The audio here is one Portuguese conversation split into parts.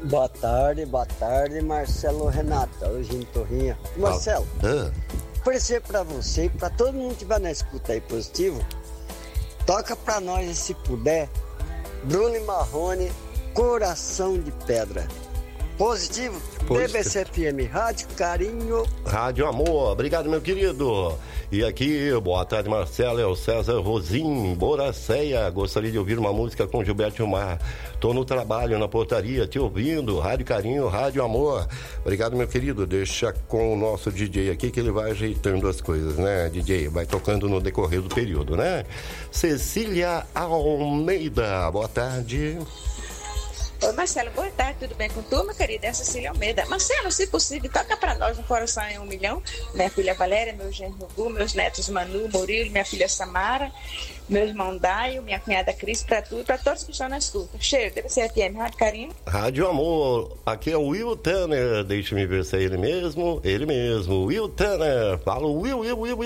Boa tarde, Marcelo Renata, hoje em Torrinha. Marcelo, oferecer pra você e pra todo mundo que estiver na escuta aí positivo, toca pra nós, se puder, Bruno e Marrone, Coração de Pedra. Positivo? BBC FM, Rádio Carinho. Rádio Amor, obrigado, meu querido. E aqui, boa tarde, Marcelo, é o César Rosim, Boracéia. Gostaria de ouvir uma música com Gilberto Gilmar. Tô no trabalho, na portaria, te ouvindo. Rádio Carinho, Rádio Amor. Obrigado, meu querido. Deixa com o nosso DJ aqui que ele vai ajeitando as coisas, né, DJ? Vai tocando no decorrer do período, né? Cecília Almeida, boa tarde. Oi, Marcelo, boa tarde, tudo bem com tu, meu querido? É a Cecília Almeida. Marcelo, se possível, toca pra nós um Coração em 1 Milhão. Minha filha Valéria, meu genro Gu, meus netos Manu, Murilo, minha filha Samara, meu irmão Daio, minha cunhada Cris, pra tu e pra todos que estão na escuta. Cheiro, deve FM, Rádio Carinho. Rádio Amor, aqui é o Will Tanner, deixa-me ver se é ele mesmo, Will Tanner, fala Will.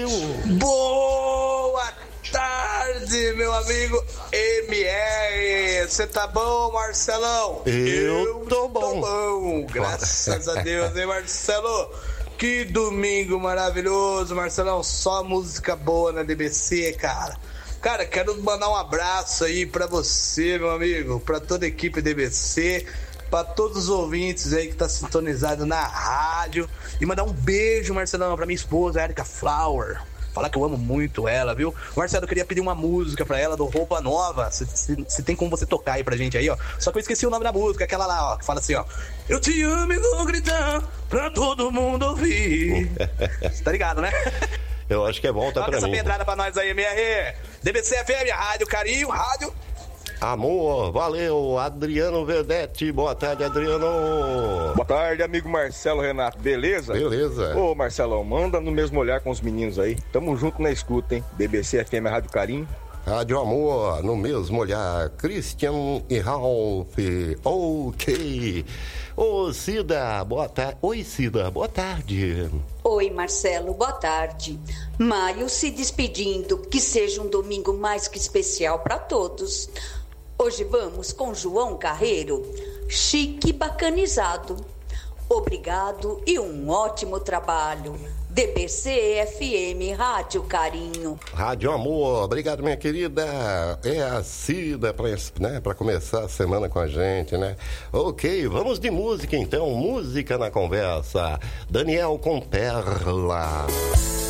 Boa tarde, meu amigo MR, você tá bom, Marcelão? Eu tô bom. Graças a Deus, hein, Marcelo? Que domingo maravilhoso, Marcelão, só música boa na DBC, cara. Cara, quero mandar um abraço aí pra você, meu amigo, pra toda a equipe DBC, pra todos os ouvintes aí que tá sintonizado na rádio, e mandar um beijo, Marcelão, pra minha esposa, Erika Flower. Falar que eu amo muito ela, viu? Marcelo, eu queria pedir uma música pra ela do Roupa Nova. Se tem como você tocar aí pra gente aí, ó. Só que eu esqueci o nome da música, aquela lá, ó, que fala assim, ó. Eu te amo e vou gritar pra todo mundo ouvir. Tá ligado, né? Eu acho que é bom, tá pra mim. Toca essa pedrada pra nós aí, MR. DBC FM, Rádio Carinho, Rádio Amor, valeu, Adriano Verdete, boa tarde, Adriano. Boa tarde, amigo Marcelo Renato, beleza? Beleza. Ô, Marcelão, manda no mesmo olhar com os meninos aí, tamo junto na escuta, hein? BBC FM, Rádio Carinho. Rádio Amor, no mesmo olhar, Christian e Ralph, ok. Ô, Cida, boa tarde. Oi, Cida, boa tarde. Oi, Marcelo, boa tarde. Maio se despedindo, que seja um domingo mais que especial para todos. Hoje vamos com João Carreiro, chique bacanizado. Obrigado e um ótimo trabalho. DBC FM, Rádio Carinho. Rádio Amor, obrigado, minha querida. É a Cida para começar a semana com a gente, né? Ok, vamos de música então, música na conversa. Daniel com Perla.